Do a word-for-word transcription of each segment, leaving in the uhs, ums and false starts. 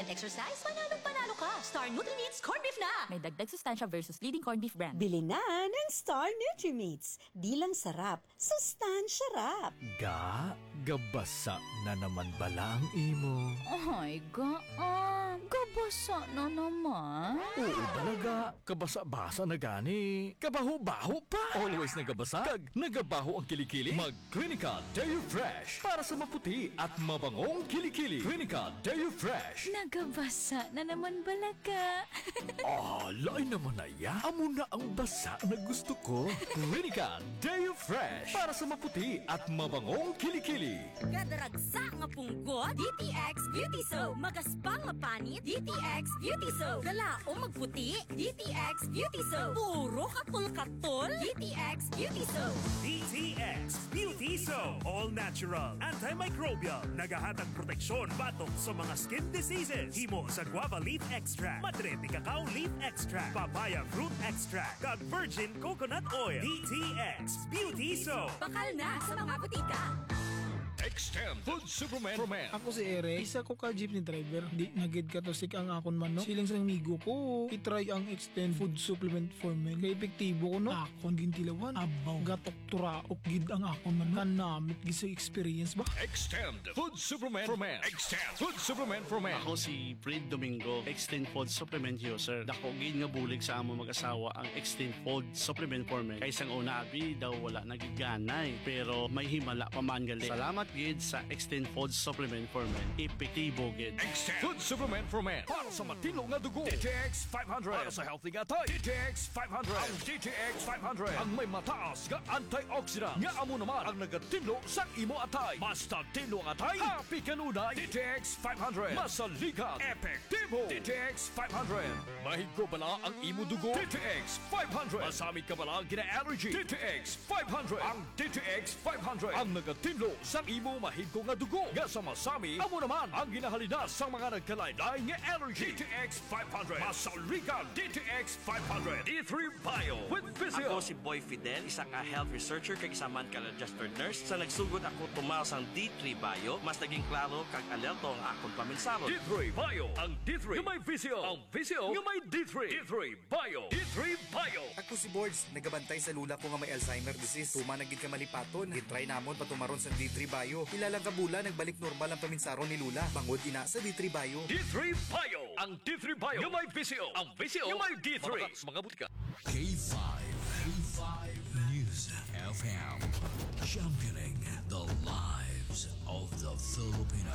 Kahit exercise, panalong panalo ka. Star Nutri-Meats Corned Beef na! May dagdag sustansya versus leading corned beef brand. Bili na ng Star Nutri-Meats. Di lang sarap, sustansya rap. Ga, gabasa na naman bala ang imo. Ay, gaan. Gabasa na naman. Oo balaga, kabasa-basa na gani. Kabaho-baho pa. Always nagabasa, kag nagabaho ang kilikili. Mag Clinica Deo Fresh para sa maputi at mabangong kilikili. Clinica Deo Fresh. Nagabasa na naman balaga. Ah, lain naman na ya. Amo na ang basa na gusto ko. Clinica Deo Fresh para sa maputi at mabangong kilikili. Kadaragsa nga punggot, D T X Beauty Soap. Magaspang nga panit, D T X Beauty Soap. Galao magputi, D T X Beauty Soap. Puro katol-katol, D T X Beauty Soap. D T X Beauty Soap. All natural, antimicrobial, nagahatag proteksyon batok sa mga skin diseases. Himo sa guava leaf extract, madre de cacao leaf extract, papaya fruit extract, kag virgin coconut oil. D T X Beauty Soap. Bakal na sa mga butika. Extend Food Superman for Men. Ako si Eric, isa ko ka jeepney driver. Di nagid ka to sik ang akon man no. Silang sa migo ko, itry ang Extend Food Supplement for Men. Kaya epektibo ko no. Akon gintilawan, abaw, gatok turaok gid ang akon man. Kanamit gid sa experience ba? Extend Food Superman for Men. Extend Food Superman for Men. Ako si Fred Domingo, Extend Food Supplement User. Dako gid nga bulig sa amo mag-asawa ang Extend Food Supplement for Men. Kay sang una abi daw wala nagiganay, pero may himala pa man gali. Salamat gid sa Extend Food Supplement for Men. Epektibo gid. Extend Food Supplement for Men. Para sa matino nga dugo. D T X five hundred. Para sa healthy nga tay. D T X five hundred. Ang D T X five hundred. Ang may mataas nga antioxidant. Nga amo naman ang nagatinlo sa imo atay. Basta tinlo ang atay. Happy kanunay. D T X five hundred. Masaligan. Epektibo. D T X five hundred. Mahigko bala ang imo dugo. D T X five hundred. Masamit ka bala gina-allergy. D T X five hundred. Ang D T X five hundred. Ang nagatinlo sa imo mahigko nga dugo. Nga sa masami, amo naman ang ginahalina sa mga nagkalaylay nga allergy. D T X five hundred. Masaligan. D T X five hundred. D three Bio with Physio. Ako si Boy Fidel, isa ka health researcher kag isa man ka registered nurse. Sa nagsugod ako tumaw sang D three Bio, mas naging klaro kag alerto ang akong paminsaro. D three Bio. Ang D three nga may Physio. Ang Physio nga may D three. D three Bio. D three Bio. Ako si Boards, nagabantay sa lula ko nga may Alzheimer disease. Tuma nagid ka malipaton. Gitry namon patumaron sa D three Bio. Ilalang kabula nagbalik normal ang paminsaro ni Lula. Bangod ina sa D three Bio. D three Bio. Ang D three Bio nga may Physio. Ang Physio nga may D three. Mga mga butika. K five. K five News F M. Championing the lives of the Filipino.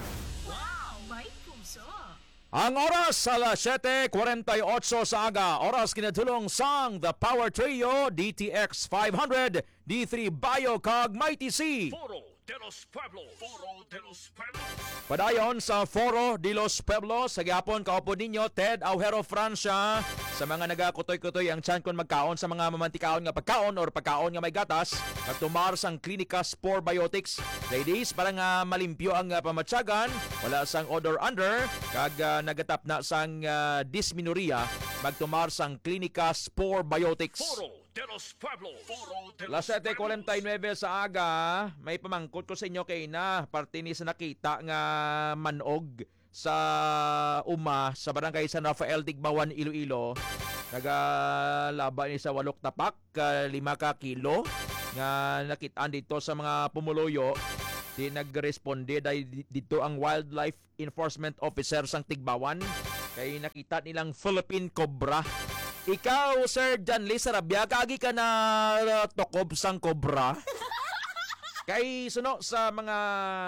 Wow! May puso! Ang oras alas siyete forty-eight sa aga. Oras kinatulong sang The Power Trio, D T X five hundred, D three Bio kag Mighty C. Foro de los Pueblos. Foro de los Pueblos. Padayon sa Foro de los Pueblos, sa gihapon kaupo ninyo Ted Aujero Francia. Sa mga nagakutoy-kutoy ang tiyan kon magkaon sa mga mamantikaon nga pagkaon or pagkaon nga may gatas, kag tumar sang Clinica Spore Biotics. Ladies, para nga malimpyo ang uh, pamatsagan, wala sang odor under, kag uh, nagatap na sang uh, dysmenorrhea, magtumar sang Clinica Spore Biotics. Foro de los Pueblos. Foro de los Las siyete forty-nine sa aga, may pamangkot ko sa inyo kay na, parte ni sa nakita nga manog sa uma sa barangay San Rafael Digmawan, Iloilo. Nagalaban ni sa walok tapak, uh, lima ka kilo nga nakitaan dito sa mga pumuloyo. Di nagresponde dahil dito ang Wildlife Enforcement Officer sang Tigbawan kay nakita nilang Philippine Cobra. Ikaw, Sir Janly Sarabia, kagi ka na uh, tokob sang cobra. Kay suno sa mga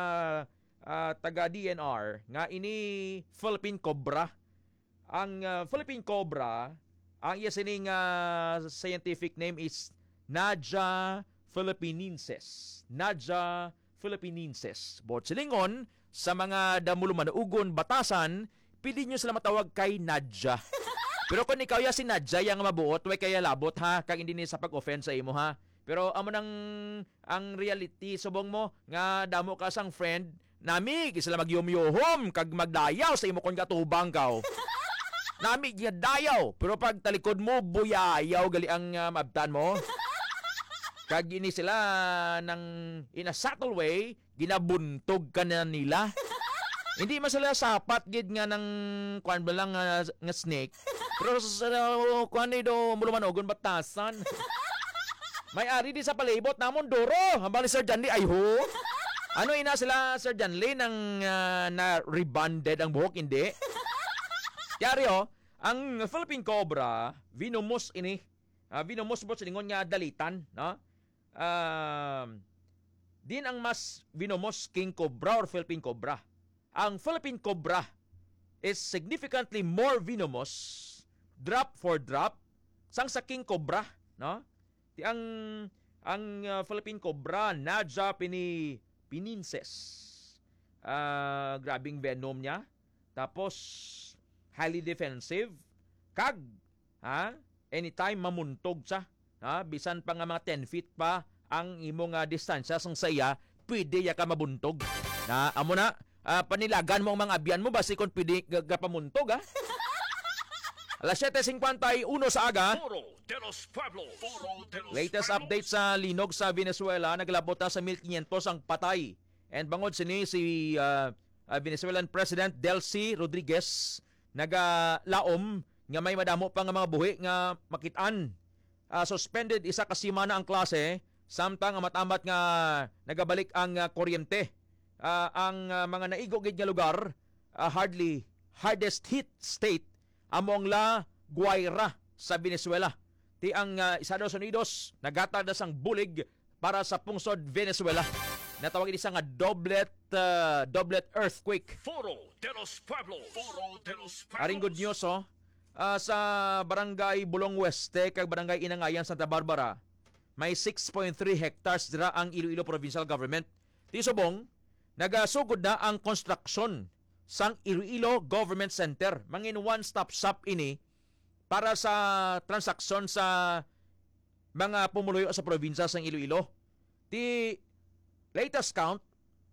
uh, taga-D N R nga ini Philippine Cobra. Ang uh, Philippine Cobra, ang iya sining uh, scientific name is Naja philippinensis. Naja philippinensis. Bot silingon sa mga damuluman ugon batasan, pili nyo sila matawag kay Nadja. Pero kung ikaw ya si Nadja yang mabuot, way kaya labot ha, kag hindi ni sa pag-offend sa imo ha. Pero amo nang ang reality subong mo nga damo ka sang friend, nami sila magyumyuhom kag magdayaw sa imo kon katubang kaw. Nami giya dayaw, pero pag talikod mo buyayaw gali ang uh, mabtan mo. Kag ini sila nang in a subtle way ginabuntog ka na nila. Hindi man sila sapat gid nga ng kuan ba lang nga, nga snake. Pero sa uh, kuan ni do mulumanogon batasan. May ari di sa palibot namon duro. Hambali Sir Janly ay ho. Ano ina sila Sir Janly nang uh, na rebonded ang buhok hindi? Yari ho, ang Philippine Cobra vinumos ini. Uh, vinumos bot sa lingon nga dalitan, no? Um din ang mas vinumos King Cobra or Philippine Cobra. Ang Philippine Cobra is significantly more venomous drop for drop sang sa King Cobra, no? Ti ang ang uh, Philippine Cobra nadya pini pininses. Uh, grabing venom niya. Tapos highly defensive. Kag ha, anytime mamuntog sa, ha, bisan pa nga mga ten feet pa ang imong uh, distansya sang saya, pwede ya ka mabuntog. Na amo na Uh, panilagan mo ang mga abyan mo basi kung pwede gapamuntog ha. Alas siyete singkwenta y uno sa aga. Latest update sa linog sa Venezuela, naglabot na sa fifteen hundred ang patay. And bangod sini si uh, uh, Venezuelan President Delcy Rodriguez nagalaom nga may madamo pa nga mga buhi nga makitaan. Uh, suspended isa ka semana ang klase samtang matamat nga nagabalik ang uh, kuryente. Uh, ang uh, mga naigo gid nga lugar, uh, hardly hardest hit state among La Guaira sa Venezuela. Ti ang uh, Estados Unidos nagatag na sang bulig para sa pungsod Venezuela. Natawag isa nga doblet uh, doblet earthquake. Foro de los Pueblos. Foro de los Pueblos. Aring good news oh. Uh, sa barangay Bulong Weste kag barangay Inangayan Santa Barbara, may six point three hectares dira ang Iloilo Provincial Government. Ti subong nagasugod na ang konstruksyon sang Iloilo Government Center. Mangin one-stop shop ini para sa transaksyon sa mga pumuluyo sa probinsya sang Iloilo. Ti latest count,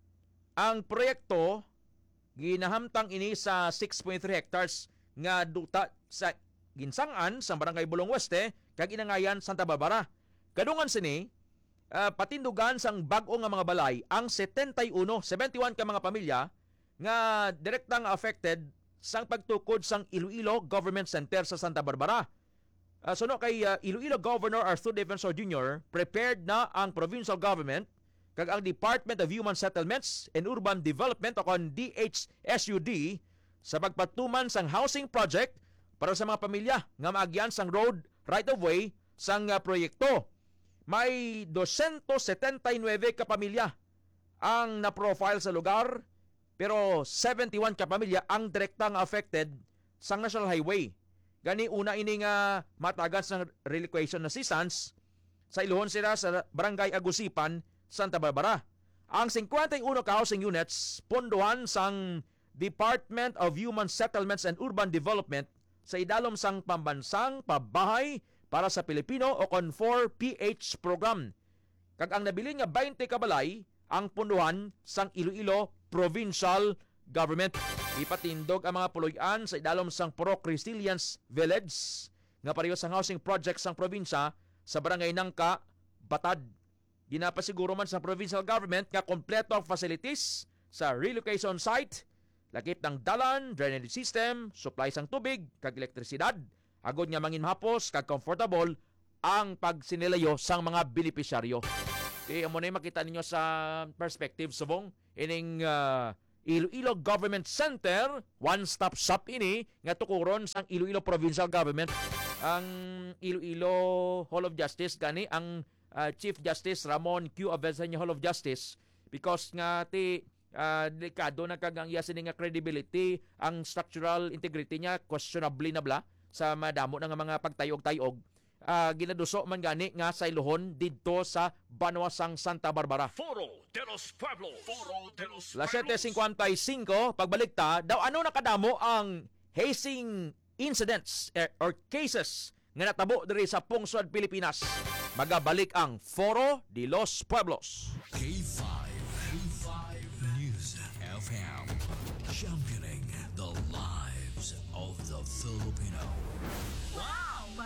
ang proyekto ginahamtang ini sa six point three hectares nga duta sa ginsangan sa barangay Bulong Weste kag Inangayan Santa Barbara. Kadungan sini Uh, patindugan sang bag-o nga mga balay ang seventy-one, seventy-one ka mga pamilya nga direktang affected sang pagtukod sang Iloilo Government Center sa Santa Barbara. Uh, suno kay uh, Iloilo Governor Arthur Defensor Junior, prepared na ang provincial government kag ang Department of Human Settlements and Urban Development o kon D H S U D sa pagpatuman sang housing project para sa mga pamilya nga maagyan sang road right of way sang uh, proyekto. May two seventy-nine ka pamilya ang na-profile sa lugar, pero seventy-one ka pamilya ang direktang affected sa National Highway. Gani una ini nga matagan sa relocation assistance sa iluhon sila sa Barangay Agusipan, Santa Barbara. Ang fifty-one ka housing units pondohan sang Department of Human Settlements and Urban Development sa idalom sang pambansang pabahay para sa Pilipino o kon four P H program. Kag ang nabili nga twenty ka balay ang punduhan sang Iloilo Provincial Government. Ipatindog ang mga puloy-an sa idalom sang Purok Resilience Village nga pareho sang housing project sang probinsya sa Barangay Nangka, Batad. Ginapasiguro man sa provincial government nga kompleto ang facilities sa relocation site, lakip ng dalan, drainage system, supply sang tubig, kag elektrisidad, agod nga mangin hapos kag comfortable ang pagsinilayo sang mga benepisyaryo. Di amo na makita ninyo sa perspective subong ining uh, Iloilo Government Center, one-stop shop ini nga tukuron sang Iloilo Provincial Government. Ang Iloilo Hall of Justice gani ang uh, Chief Justice Ramon Q. Avellaneda Hall of Justice because nga ti uh, delikado na kag ang iya sini nga credibility, ang structural integrity niya questionably na bla sa madamo ng mga pagtayog-tayog. Uh, ginaduso man gani nga sa iluhon didto sa Banwasang Santa Barbara. Foro de los Pueblos. Foro de los Las seven fifty-five, pagbalik ta, daw ano nakadamo ang hazing incidents eh, or cases nga natabo diri sa pungsod Pilipinas. Magabalik ang Foro de los Pueblos. K five, K five News F M, championing the lives of the Filipino. Wow! May puso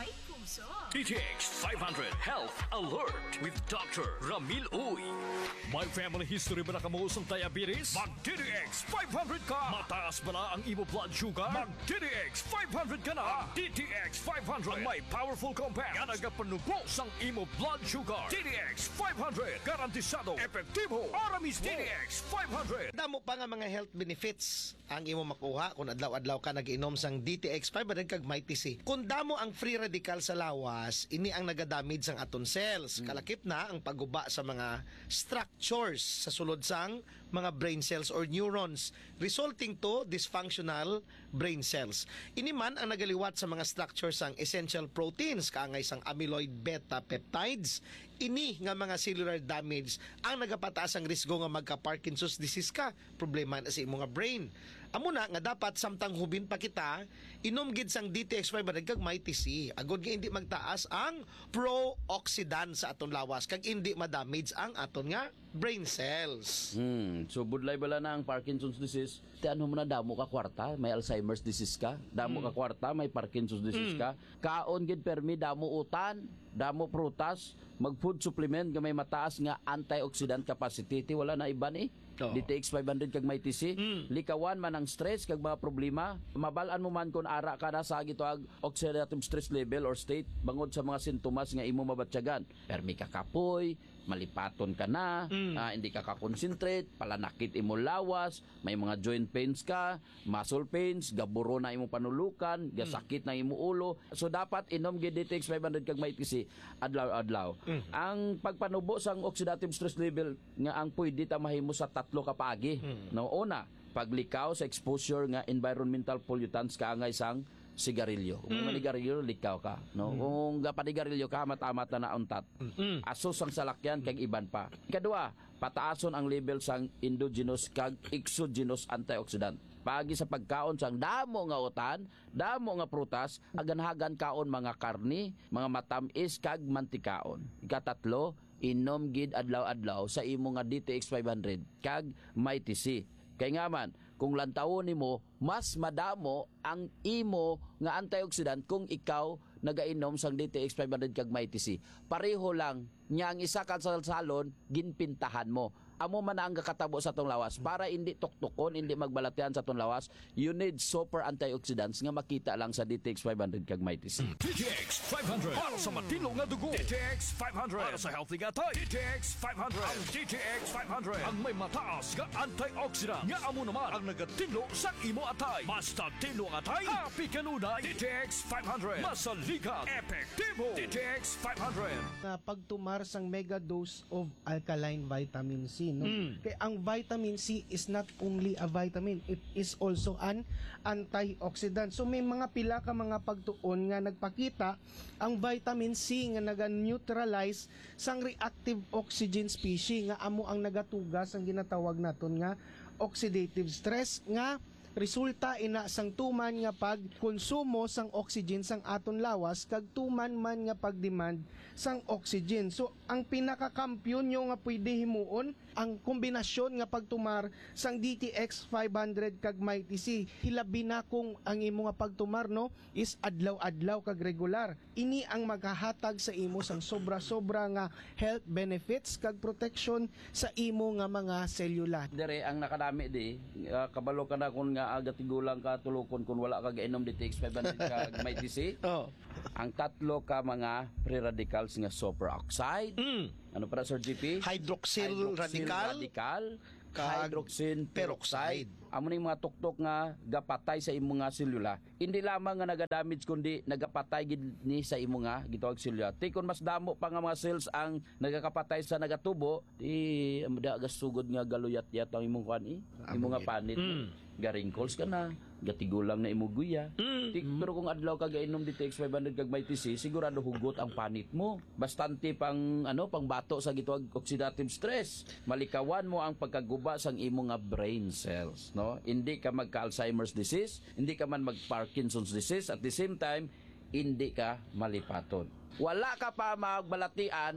D T X five hundred Health Alert with Doctor Ramil Uy. May family history ba na kamuusong diabetes? Mag-D T X five hundred ka! Mataas ba na ang imo blood sugar? Mag-D T X five hundred ka na! D T X five hundred ang may powerful compound nga nagapanubos ang imo blood sugar. D T X five hundred garantisado, epektibo, aramis D T X five hundred. Damo pa nga mga health benefits ang imo makuha kung adlaw-adlaw ka nag-inom sang D T X five hundred kag Mighty C. Kung damo ang free radical sa lawas, ini ang nagadamage sang aton cells. Kalakip na ang pagguba sa mga structures sa sulod sang mga brain cells or neurons, resulting to dysfunctional brain cells. Ini man ang nagaliwat sa mga structures sang essential proteins kaangay sang amyloid beta peptides. Ini nga mga cellular damage ang nagapataas ang risgo nga magka-Parkinson's disease ka, problema na sa imo nga brain. Amo na nga dapat samtang hubin pa kita, inom gid sang D T X five hundred kag Mighty C. Agod nga hindi magtaas ang pro-oxidant sa aton lawas kag hindi ma-damage ang aton nga brain cells. Hmm, so budlay bala na ang Parkinson's disease. Ti ano mo na damo ka kwarta, may Alzheimer's disease ka, damo ka kwarta, may Parkinson's disease ka. Kaon gid permi damo utan, damo prutas, mag food supplement nga may mataas nga antioxidant capacity. Ti wala na iban eh. D T X five hundred kag Mighty C. Likawan man ang stress kag mga problema. Mabalaan mo man kung ara ka na sa gitoag oxidative stress level or state bangod sa mga sintomas nga imo mabatyagan. Permi ka kapoy, malipaton ka na, mm. uh, hindi ka ka-concentrate, palanakit imo lawas, may mga joint pains ka, muscle pains, gaburo na imo panulukan, gasakit na imo ulo. So dapat inom gid D T X five hundred kag Mighty C adlaw-adlaw. Mm. Ang pagpanubo sang oxidative stress level nga ang pwede ta mahimo sa tatlo ka paagi. Mm. No, una, paglikaw sa exposure nga environmental pollutants kaangay sang sigarilyo. Kung mm. manigarilyo, likaw ka. No? Mm. Kung gapanigarilyo ka, mata-mata na untat. Mm. Asos ang salakyan, kag iban pa. Kadua, pataason ang level sang endogenous kag exogenous antioxidant. Pagi sa pagkaon sang damo nga utan, damo nga prutas, aganhagan kaon mga karni, mga matamis kag mantikaon. Ikatatlo, inom gid adlaw-adlaw sa imo nga D T X five hundred kag Mighty C. Kay nga man, kung lantawon nimo, mas madamo ang imo nga antioxidant kung ikaw nagainom sang D T X five hundred kag Mighty C. Pareho lang, nya ang isa ka sa salon, ginpintahan mo. Amo man ang kakatabo sa tong lawas para hindi tuktukon, hindi magbalatian sa tong lawas. You need super antioxidants nga makita lang sa D T X five hundred kag Mighty C. D T X five hundred para sa matino nga dugo. D T X five hundred para sa healthy nga tayo. D T X five hundred ang D T X five hundred ang may mataas nga antioxidant nga amo naman ang nagatinlo sa imo atay. Basta tinlo ang atay, happy kanunay. D T X five hundred masaligan, epektibo. D T X five hundred na pagtumar sang mega dose of alkaline vitamin C. No? Mm. Kaya ang vitamin C is not only a vitamin, it is also an antioxidant. So may mga pila ka mga pagtuon nga nagpakita ang vitamin C nga naga-neutralize sang reactive oxygen species nga amo ang nagatugas ang ginatawag naton nga oxidative stress nga resulta ina sang tuman nga pagkonsumo sang oxygen sang aton lawas kag tuman man nga pagdemand sang oxygen. So ang pinakakampyon nyo nga pwede himuon ang kombinasyon nga pagtumar sang D T X five hundred kag Mighty C. Hilabi na kung ang imo nga pagtumar no is adlaw-adlaw kag regular. Ini ang maghahatag sa imo sang sobra-sobra nga health benefits kag protection sa imo nga mga selula. Dire ang nakadami di uh, kabalo ka na kung nga aga tigulang ka tulukon kung wala ka gainom D T X five hundred kag Mighty C. Oh. Ang tatlo ka mga free radicals nga superoxide. Mm. Ano para Sir G P? Hydroxyl, Hydroxyl radical, radical hydroxyl peroxide. Amo ning mga tuktok nga gapatay sa imo nga selula. Hindi lamang nga nagadamage kundi nagapatay gid ni sa imo nga gitawag selula. Ti kun mas damo pa nga mga cells ang nagakapatay sa nagatubo, di da gasugod nga galuyat-yat ang imong kan eh. Imo nga panit. Mm. Ga-wrinkles ka na, gatigulang na imo guya. Mm. Tik, pero kung adlaw ka gainom D T X five hundred kag Mighty C, sigurado hugot ang panit mo. Bastante pang ano pang bato sa gitawag oxidative stress. Malikawan mo ang pagkaguba sang imo nga brain cells, no? Hindi ka magka-Alzheimer's disease, hindi ka man mag-Parkinson's disease, at the same time hindi ka malipaton. Wala ka pa magbalatian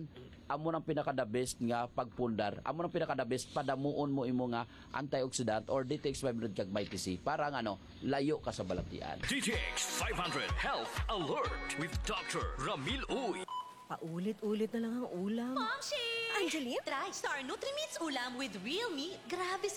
amo nang pinaka the best nga pagpundar, amo nang pinaka the best padamuon mo imo nga antioxidant or D T X five hundred kag Mighty C para nga ano, layo ka sa balatian. D T X five hundred Health Alert with Doctor Ramil Uy. Paulit-ulit na lang ang ulam. Momshi! Angeline, try Star Nutri-Meats ulam with real meat. Grabe